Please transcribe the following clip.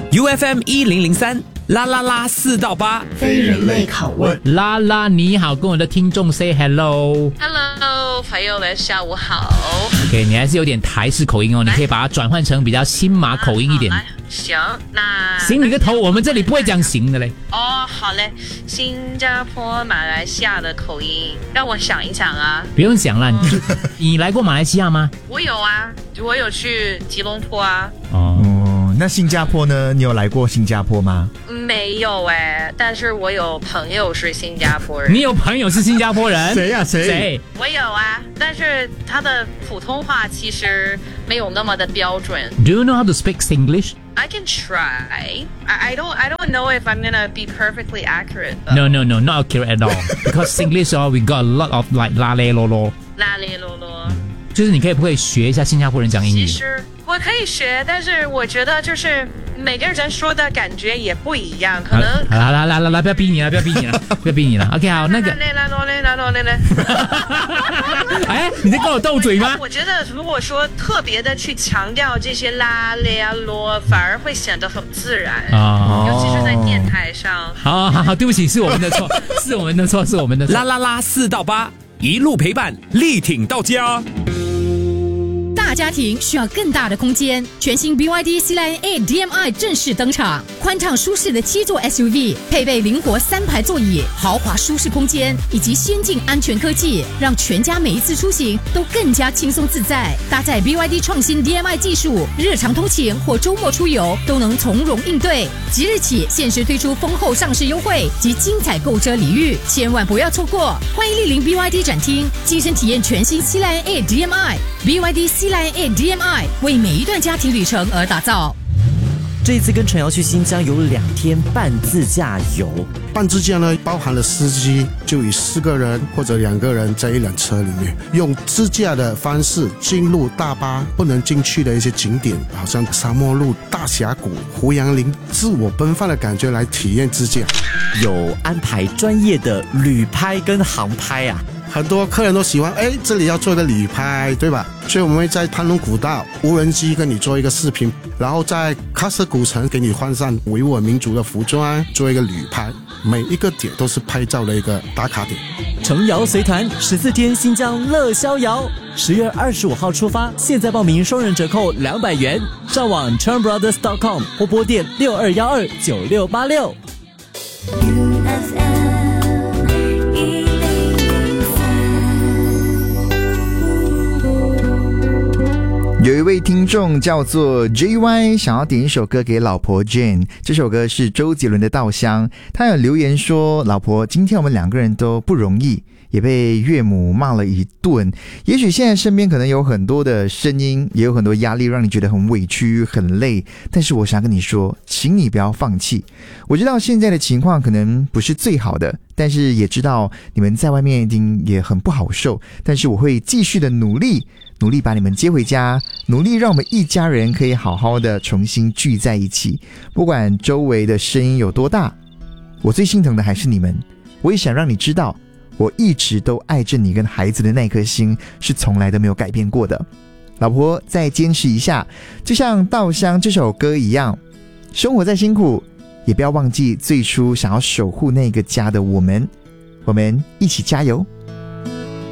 UFM 1003啦啦啦4到8， 非人类拷问。 拉拉你好，跟我的听众 say hello。Hello， 朋友们，下午好。 OK， 你还是有点台式口音哦，你可以把它转换成比较新马口音一点。 行，那行你个头，我们这里不会讲行的嘞。 哦，好嘞，新加坡、马来西亚的口音，让我想一想啊。 不用想了，你来过马来西亚吗？ 我有啊，我有去吉隆坡啊。 哦，那新加坡呢？你有来过新加坡吗？ 没有但是我有朋友是新加坡人。 你有朋友是新加坡人？ 谁呀？谁？ 我有啊，但是他的普通话其实没有那么的标准。 Do you know how to speak English? I can try. I don't know if I'm gonna be perfectly accurate. No, not accurate at all. Because English, we got a lot of like 啦咧啰啰。 啦咧啰啰。 就是你可以不可以学一下新加坡人讲英语？ 其实我可以学，但是我觉得就是每个人说的感觉也不一样，可能。 来，不要逼你了，不要逼你了。OK， 好，那个。哎，你在跟我斗嘴吗？ 我觉得如果说特别的去强调这些啦咧啰，反而会显得很自然尤其是在电台上。 好，对不起，是我们的错，是我们的错。 啦啦啦4到8，一路陪伴，力挺到家。 大家庭需要更大的空间，全新 BYD C-Line A DM-i 正式登场，宽敞舒适的7座 SUV， 配备灵活3排座椅，豪华舒适空间以及先进安全科技，让全家每一次出行都更加轻松自在。搭载 BYD 创新 DM-i 技术，日常通勤或周末出游都能从容应对。即日起限时推出丰厚上市优惠及精彩购车礼遇，千万不要错过！欢迎莅临 BYD 展厅，亲身体验全新 C-Line A DM-i。 BYD C-Line A DM-i 为每一段家庭旅程而打造。 这一次跟陈瑶去新疆有2天半自驾游。 半自驾呢，包含了司机，就以4个人或者2个人在一辆车里面，用自驾的方式进入大巴不能进去的一些景点，好像沙漠路、大峡谷、胡杨林，自我奔放的感觉来体验自驾。 有安排专业的旅拍跟航拍啊。 很多客人都喜欢，这里要做个旅拍，对吧？所以我们会在潘龙古道无人机跟你做一个视频，然后在喀什古城给你换上维吾尔民族的服装，做一个旅拍。每一个点都是拍照的一个打卡点。 程瑶随团14天新疆乐逍遥，10月25号出发，现在报名双人折扣200元，上网 turnbrothers.com 或拨电62129686。 有一位听众叫做 JY， 想要点一首歌给老婆 Jane， 这首歌是周杰伦的《稻香》。他有留言说，老婆，今天我们2个人都不容易，也被岳母骂了一顿，也许现在身边可能有很多的声音，也有很多压力，让你觉得很委屈很累，但是我想跟你说，请你不要放弃。我知道现在的情况可能不是最好的，但是也知道你们在外面一定也很不好受，但是我会继续的努力把你们接回家，努力让我们一家人可以好好的重新聚在一起。不管周围的声音有多大，我最心疼的还是你们。我也想让你知道，我一直都爱着你跟孩子的那颗心是从来都没有改变过的。老婆，再坚持一下，就像《稻香》这首歌一样，生活再辛苦也不要忘记最初想要守护那个家的我们一起加油。